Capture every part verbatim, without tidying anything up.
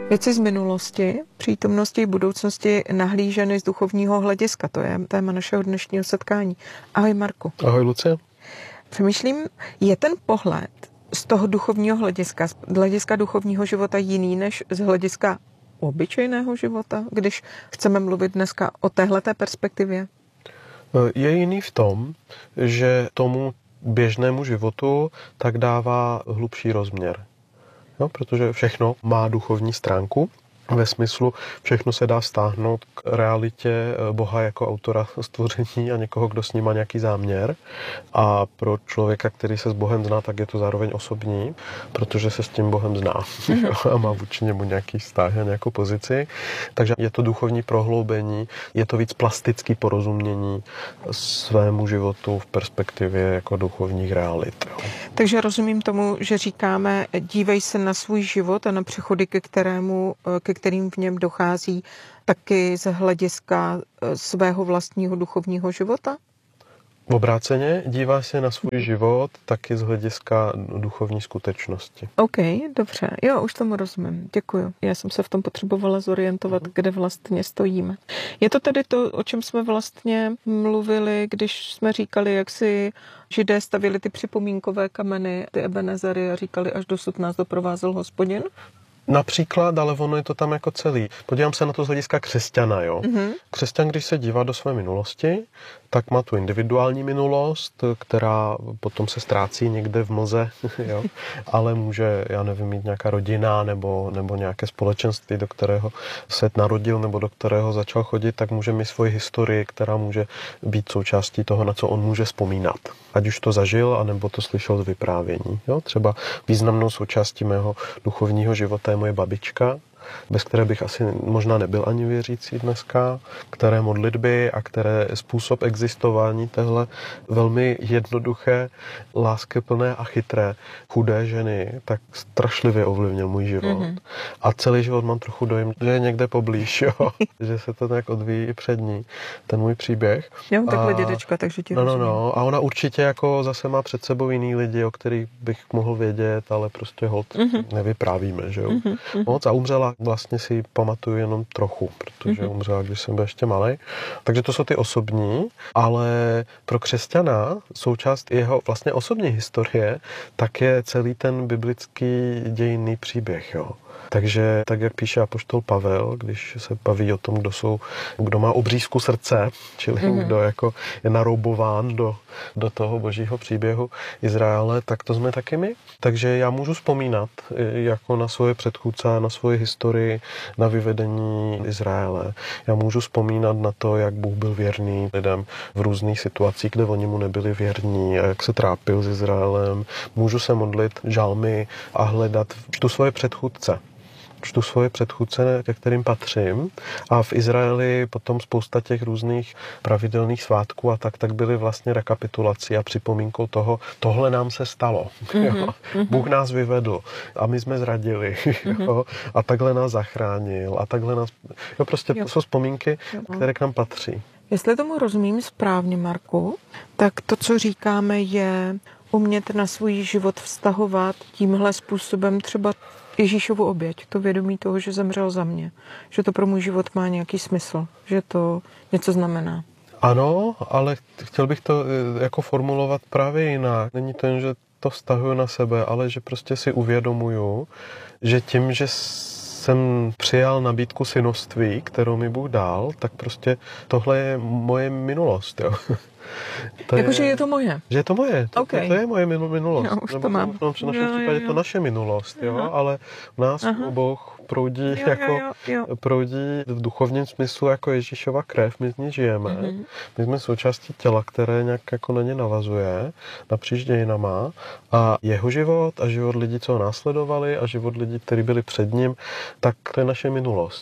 Věci z minulosti, přítomnosti i budoucnosti nahlíženy z duchovního hlediska. To je téma našeho dnešního setkání. Ahoj Marku. Ahoj Lucie. Přemýšlím, je ten pohled z toho duchovního hlediska, z hlediska duchovního života jiný než z hlediska obyčejného života, když chceme mluvit dneska o téhleté perspektivě? Je jiný v tom, že tomu běžnému životu tak dává hlubší rozměr. No, protože všechno má duchovní stránku. Ve smyslu, všechno se dá stáhnout k realitě Boha jako autora stvoření a někoho, kdo s ním má nějaký záměr. A pro člověka, který se s Bohem zná, tak je to zároveň osobní, protože se s tím Bohem zná a má vůči němu nějaký vztah a nějakou pozici. Takže je to duchovní prohloubení, je to víc plastický porozumění svému životu v perspektivě jako duchovních realit. Takže rozumím tomu, že říkáme, dívej se na svůj život a na přechody, ke kterému, ke kterým v něm dochází, taky z hlediska svého vlastního duchovního života? Obráceně dívá se na svůj život taky z hlediska duchovní skutečnosti. OK, dobře. Jo, už tomu rozumím. Děkuju. Já jsem se v tom potřebovala zorientovat, uh-huh. kde vlastně stojíme. Je to tedy to, o čem jsme vlastně mluvili, když jsme říkali, jak si Židé stavili ty připomínkové kameny, ty Ebenezery a říkali, až dosud nás doprovázel Hospodin? Například, ale ono je to tam jako celý. Podívám se na to z hlediska křesťana, jo. Mm-hmm. Křesťan, když se dívá do své minulosti, tak má tu individuální minulost, která potom se ztrácí někde v mlze, jo. Ale může, já nevím, mít nějaká rodina nebo, nebo nějaké společenství, do kterého se narodil nebo do kterého začal chodit, tak může mít svoji historii, která může být součástí toho, na co on může vzpomínat. Ať už to zažil, anebo to slyšel z vyprávění. Jo. Třeba významnou součástí mého duchovního života je moje babička, bez které bych asi možná nebyl ani věřící dneska, které modlitby a které způsob existování téhle velmi jednoduché, láskyplné a chytré chudé ženy tak strašlivě ovlivnil můj život. Mm-hmm. A celý život mám trochu dojem, že je někde poblíž, jo? Že se to nějak odvíjí i před ní, ten můj příběh. Já mám takhle dědečka, takže ti No, no, no. A ona určitě jako zase má před sebou jiný lidi, o kterých bych mohl vědět, ale prostě holt mm-hmm. nevyprávíme, že jo? Mm-hmm. Moc a umřela, vlastně si pamatuju jenom trochu, protože mm-hmm. umřela, když jsem byl ještě malej. Takže to jsou ty osobní, ale pro křesťana součást jeho vlastně osobní historie tak je celý ten biblický dějinný příběh, jo. Takže tak, jak píše apoštol Pavel, když se baví o tom, kdo jsou, kdo má obřízku srdce, čili mm-hmm. kdo jako je naroubován do, do toho božího příběhu Izraele, tak to jsme taky my. Takže já můžu vzpomínat jako na svoje předchůdce, na svoji historii, na vyvedení Izraele. Já můžu vzpomínat na to, jak Bůh byl věrný lidem v různých situacích, kde oni mu nebyli věrní a jak se trápil s Izraelem. Můžu se modlit žalmy a hledat čtu svoje předchůdce. Čtu svoje předchůdce, ke kterým patřím. A v Izraeli potom spousta těch různých pravidelných svátků a tak, tak byly vlastně rekapitulací a připomínkou toho, tohle nám se stalo. Mm-hmm. Jo? Bůh nás vyvedl a my jsme zradili. Mm-hmm. Jo? A takhle nás zachránil. A takhle nás... Jo, prostě jo. To jsou vzpomínky, jo. které k nám patří. Jestli tomu rozumím správně, Marku, tak to, co říkáme, je umět na svůj život vztahovat tímhle způsobem třeba Ježíšovu oběť, to vědomí toho, že zemřel za mě, že to pro můj život má nějaký smysl, že to něco znamená. Ano, ale chtěl bych to jako formulovat právě jinak. Není to jen, že to vztahuju na sebe, ale že prostě si uvědomuju, že tím, že jsem přijal nabídku synoství, kterou mi Bůh dal, tak prostě tohle je moje minulost, jo. Jakože je to moje. Že je to moje. To, okay. to je moje minulost. Jo, už to mám. V našem jo, případě je to naše minulost, jo, Aha. ale v nás Bůh proudí, jo, jako, jo, jo. proudí v duchovním smyslu jako Ježíšova krev, my z ní žijeme. Mm-hmm. My jsme součástí těla, které nějak jako na ně navazuje, napříč dějinama a jeho život a život lidí, co ho následovali a život lidí, kteří byli před ním, tak to je naše minulost.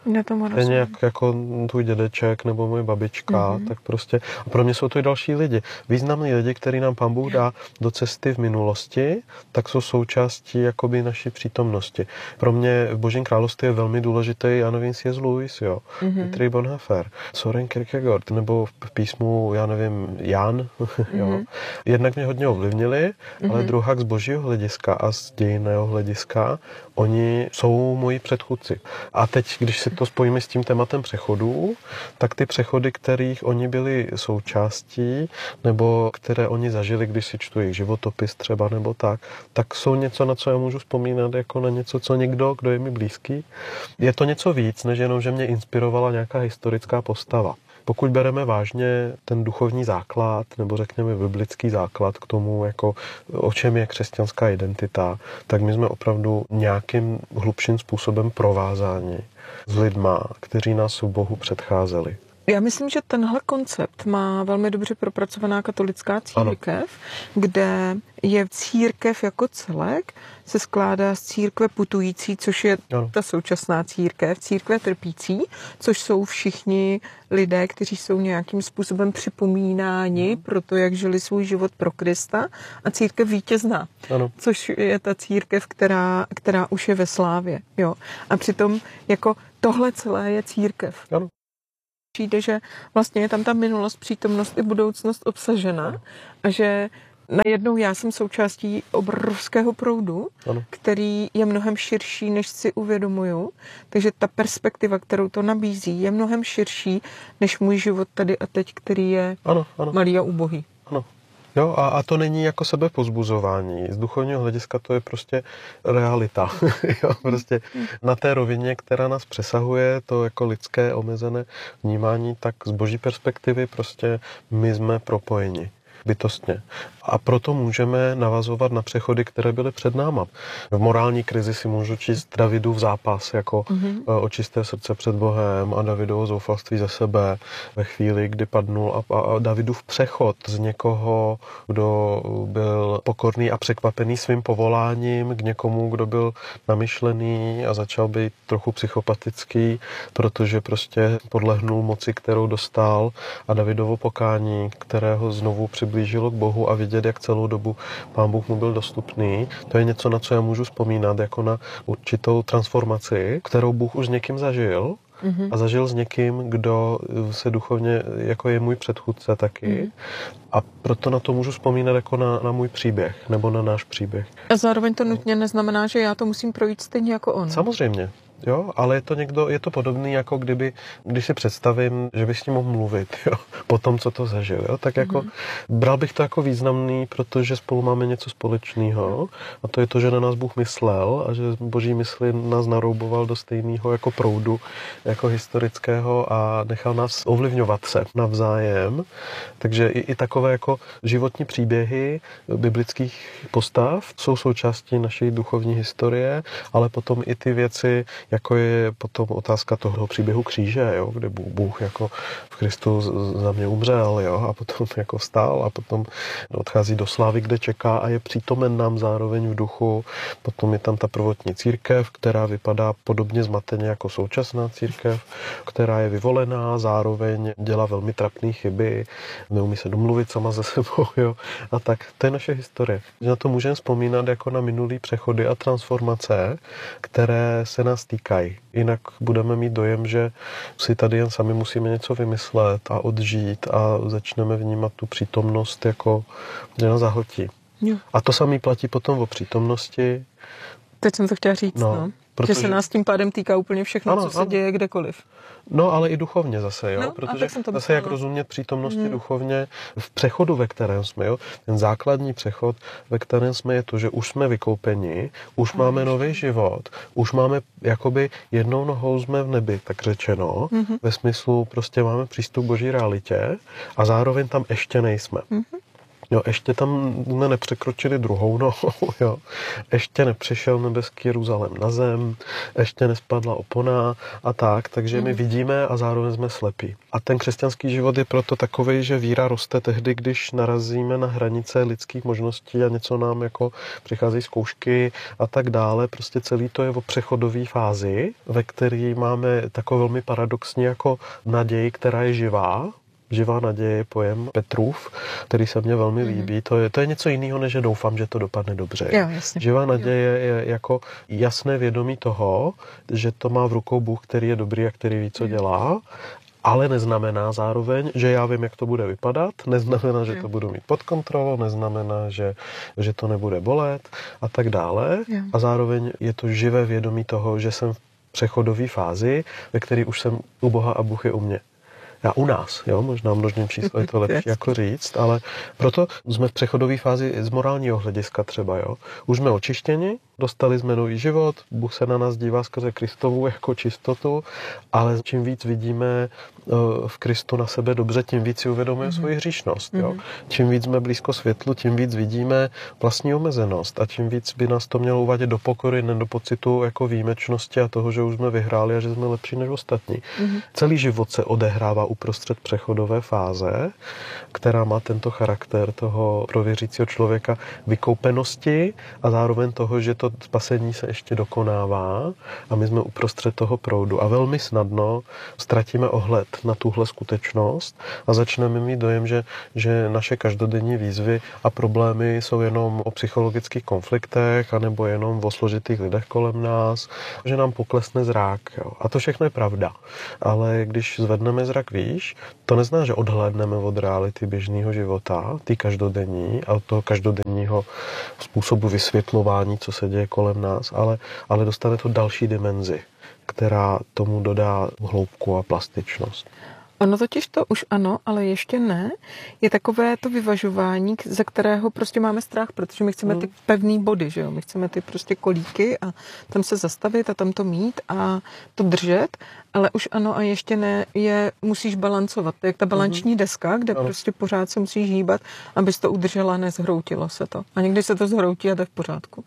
Já tomu rozumím. Stejně jak, jako tvůj dědeček nebo moje babička, mm-hmm. tak prostě. A pro mě jsou to i další lidi. Významní lidi, který nám Pán Bůh dá do cesty v minulosti, tak jsou součástí jakoby naší přítomnosti. Pro mě v Božím království je velmi důležitý, já nevím, C S. Lewis, jo, mm-hmm. Dietrich Bonhoeffer, Søren Kierkegaard, nebo v písmu, já nevím, Jan, jo. Mm-hmm. Jednak mě hodně ovlivnili, mm-hmm. ale druhak z božího hlediska a z dějinného hlediska, oni jsou moji předchůdci. A teď, když si to spojíme s tím tématem přechodů, tak ty přechody, kterých oni byli součástí, nebo které oni zažili, když si čtu jejich životopis třeba, nebo tak, tak jsou něco, na co já můžu vzpomínat jako na něco, co někdo, kdo je mi blízký. Je to něco víc, než jenom, že mě inspirovala nějaká historická postava. Pokud bereme vážně ten duchovní základ, nebo řekněme biblický základ k tomu, jako o čem je křesťanská identita, tak my jsme opravdu nějakým hlubším způsobem provázáni s lidma, kteří nás v Bohu předcházeli. Já myslím, že tenhle koncept má velmi dobře propracovaná katolická církev, ano. kde je církev jako celek, se skládá z církve putující, což je ano. ta současná církev, církve trpící, což jsou všichni lidé, kteří jsou nějakým způsobem připomínáni pro to, jak žili svůj život pro Krista, a církev vítězná, ano. což je ta církev, která, která už je ve slávě. Jo. A přitom jako tohle celé je církev. Ano. Přijde, že vlastně je tam ta minulost, přítomnost i budoucnost obsažena a že najednou já jsem součástí obrovského proudu, ano. který je mnohem širší, než si uvědomuju. Takže ta perspektiva, kterou to nabízí, je mnohem širší, než můj život tady a teď, který je ano, ano. malý a ubohý. Ano. Jo, a, a to není jako sebepozbuzování. Z duchovního hlediska to je prostě realita. jo, prostě na té rovině, která nás přesahuje, to jako lidské omezené vnímání, tak z boží perspektivy prostě my jsme propojeni. Bytostně. A proto můžeme navazovat na přechody, které byly před náma. V morální krizi si můžu číst Davidův zápas jako mm-hmm. očisté srdce před Bohem a Davidovo zoufalství ze sebe ve chvíli, kdy padnul a, a Davidův přechod z někoho, kdo byl pokorný a překvapený svým povoláním, k někomu, kdo byl namyšlený a začal být trochu psychopatický, protože prostě podlehnul moci, kterou dostal, a Davidovo pokání, kterého znovu přiblížilo k Bohu a vidět, jak celou dobu Pán Bůh mu byl dostupný. To je něco, na co já můžu vzpomínat jako na určitou transformaci, kterou Bůh už s někým zažil mm-hmm. a zažil s někým, kdo se duchovně, jako je můj předchůdce taky. Mm-hmm. A proto na to můžu vzpomínat jako na, na můj příběh, nebo na náš příběh. A zároveň to nutně neznamená, že já to musím projít stejně jako on. Samozřejmě. Jo, ale je to někdo, je to podobný, jako kdyby, když si představím, že bych s ním mohl mluvit, jo, po tom, co to zažil, jo, tak jako mm-hmm. bral bych to jako významný, protože spolu máme něco společného, a to je to, že na nás Bůh myslel a že boží mysli nás narouboval do stejného jako proudu, jako historického, a nechal nás ovlivňovat se navzájem. Takže i, i takové jako životní příběhy biblických postav jsou součástí naší duchovní historie, ale potom i ty věci, jako je potom otázka toho příběhu kříže, jo, kde Bůh jako v Kristu za mě umřel, jo, a potom jako vstal a potom odchází do slávy, kde čeká a je přítomen nám zároveň v duchu. Potom je tam ta prvotní církev, která vypadá podobně zmateně jako současná církev, která je vyvolená, zároveň dělá velmi trapné chyby, neumí se domluvit sama ze sebou, jo, a tak. To je naše historie. Na to můžeme vzpomínat jako na minulý přechody a transformace, které se nás týkají. Jinak budeme mít dojem, že si tady jen sami musíme něco vymyslet a odžít a začneme vnímat tu přítomnost jako, že nás zahltí. Jo. A to samé platí potom o přítomnosti. Teď jsem to chtěla říct, no. no. Protože... Že se nás tím pádem týká úplně všechno, ano, co se ano. děje kdekoliv. No, ale i duchovně zase, jo, no, protože zase myslela. Jak rozumět přítomnosti mm. duchovně v přechodu, ve kterém jsme, jo. Ten základní přechod, ve kterém jsme, je to, že už jsme vykoupeni, už mm. máme nový život, už máme, jakoby jednou nohou jsme v nebi, tak řečeno, mm-hmm. ve smyslu prostě máme přístup k boží realitě a zároveň tam ještě nejsme. Mm-hmm. Jo, ještě tam jsme nepřekročili druhou nohu, jo. Ještě nepřišel nebeský Jeruzalém na zem, ještě nespadla opona a tak, takže my vidíme a zároveň jsme slepí. A ten křesťanský život je proto takovej, že víra roste tehdy, když narazíme na hranice lidských možností a něco nám jako přicházejí zkoušky a tak dále. Prostě celý to je o přechodové fázi, ve které máme takovou velmi paradoxní jako naději, která je živá. Živá naděje je pojem Petrův, který se mně velmi líbí. To je, to je něco jiného, než že doufám, že to dopadne dobře. Jo, jasně. Živá naděje je jako jasné vědomí toho, že to má v rukou Bůh, který je dobrý a který ví, co dělá. Ale neznamená zároveň, že já vím, jak to bude vypadat, neznamená, že to budu mít pod kontrolou, neznamená, že, že to nebude bolet a tak dále. A zároveň je to živé vědomí toho, že jsem v přechodové fázi, ve které už jsem u Boha a Bůh je u mě. Já u nás, jo, možná množným číslo je to lepší jako říct, ale proto jsme v přechodové fázi z morálního hlediska třeba, jo. Už jsme očištěni, dostali jsme nový život, Bůh se na nás dívá skrze Kristovu jako čistotu, ale čím víc vidíme v Kristu na sebe dobře, tím víc si uvědomujeme mm-hmm. svoji hříšnost, jo. Mm-hmm. Čím víc jsme blízko světlu, tím víc vidíme vlastní omezenost a čím víc by nás to mělo uvádět do pokory, ne do pocitu jako výjimečnosti a toho, že už jsme vyhráli a že jsme lepší než ostatní. Mm-hmm. Celý život se odehrává uprostřed přechodové fáze, která má tento charakter toho pro věřícího člověka vykoupenosti a zároveň toho, že to spasení se ještě dokonává a my jsme uprostřed toho proudu a velmi snadno ztratíme ohled na tuhle skutečnost a začneme mít dojem, že, že naše každodenní výzvy a problémy jsou jenom o psychologických konfliktech anebo jenom o složitých lidech kolem nás, že nám poklesne zrak. Jo. A to všechno je pravda. Ale když zvedneme zrak výš, to neznamená, že odhlédneme od reality běžného života, ty každodenní a od toho každodenního způsobu vysvětlování, co se děje kolem nás, ale, ale dostane to další dimenzi, která tomu dodá hloubku a plastičnost. Ono totiž to už ano, ale ještě ne. Je takové to vyvažování, ze kterého prostě máme strach, protože my chceme ty pevný body, že jo? My chceme ty prostě kolíky a tam se zastavit a tam to mít a to držet, ale už ano a ještě ne, je musíš balancovat. To je jak ta balanční deska, kde ano. prostě pořád se musíš hýbat, abys to udržela, nezhroutilo se to. A někdy se to zhroutí a to je v pořádku.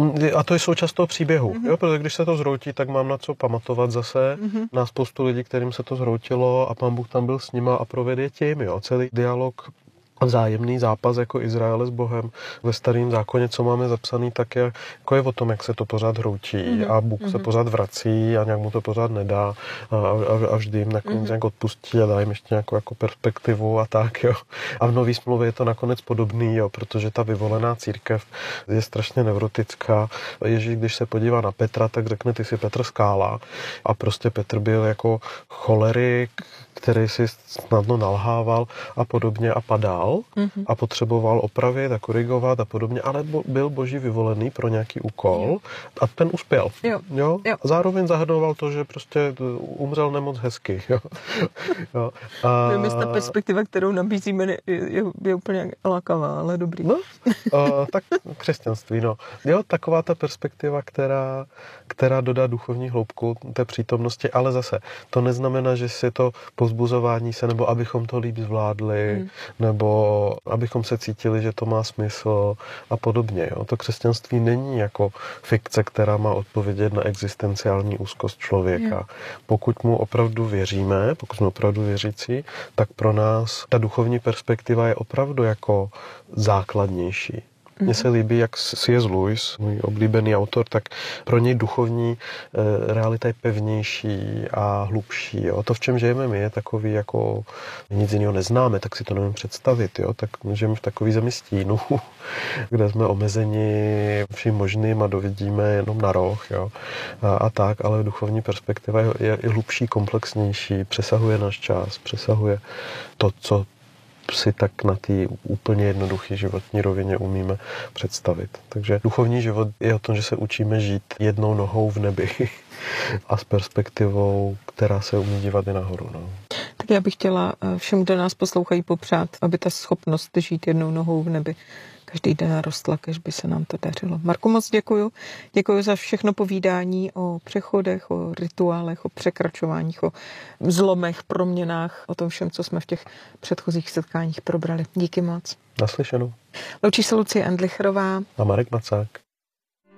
A to je součást toho příběhu, mm-hmm. jo, protože když se to zhroutí, tak mám na co pamatovat zase mm-hmm. na spoustu lidí, kterým se to zhroutilo a Pán Bůh tam byl s nima a provede je tím, jo, celý dialog a vzájemný zápas jako Izraele s Bohem ve Starém zákoně, co máme zapsaný, tak je, jako je o tom, jak se to pořád hroutí mm-hmm. a Bůh mm-hmm. se pořád vrací a nějak mu to pořád nedá a, a, a vždy jim nakonec mm-hmm. nějak odpustí a dá jim ještě nějakou jako perspektivu a tak, jo. A v Nový smlouvě je to nakonec podobný, jo, protože ta vyvolená církev je strašně neurotická. Ježíš, když se podívá na Petra, tak řekne, ty jsi Petr Skála a prostě Petr byl jako cholerik, který si snadno nalhával a podobně a padal mm-hmm. a potřeboval opravit a korigovat a podobně, ale bo, byl Boží vyvolený pro nějaký úkol jo. a ten uspěl. Jo. Jo? Jo. A zároveň zahrnoval to, že prostě umřel nemoc hezky. Jo. Jo. A... Nevím, ta perspektiva, kterou nabízíme, je, je, je úplně lákavá, ale dobrý. No, a, tak křesťanství, no. Jo, taková ta perspektiva, která, která dodá duchovní hloubku té přítomnosti, ale zase to neznamená, že si to povzbuzování se, nebo abychom to líp zvládli, hmm. nebo abychom se cítili, že to má smysl a podobně. Jo. To křesťanství není jako fikce, která má odpovědět na existenciální úzkost člověka. Hmm. Pokud mu opravdu věříme, pokud jsme opravdu věřící, tak pro nás ta duchovní perspektiva je opravdu jako základnější. Mně se líbí, jak C S. Lewis, můj oblíbený autor, tak pro něj duchovní e, realita je pevnější a hlubší. Jo. To, v čem žijeme my, je takový, jako nic jiného neznáme, tak si to nevím představit. Jo. Tak žijeme v takový zemi stínu, kde jsme omezeni vším možným a dovidíme jenom na roh. Jo. A, a tak, ale duchovní perspektiva je, je, je hlubší, komplexnější, přesahuje náš čas, přesahuje to, co si tak na té úplně jednoduché životní rovině umíme představit. Takže duchovní život je o tom, že se učíme žít jednou nohou v nebi a s perspektivou, která se umí dívat i nahoru. No. Tak já bych chtěla všem, kdo nás poslouchají, popřát, aby ta schopnost žít jednou nohou v nebi každý den narostla, kež by se nám to dařilo. Marku, moc děkuju. Děkuju za všechno povídání o přechodech, o rituálech, o překračováních, o zlomech, proměnách, o tom všem, co jsme v těch předchozích setkáních probrali. Díky moc. Naslyšenou. Loučí se Lucie Endlicherová a Marek Macák.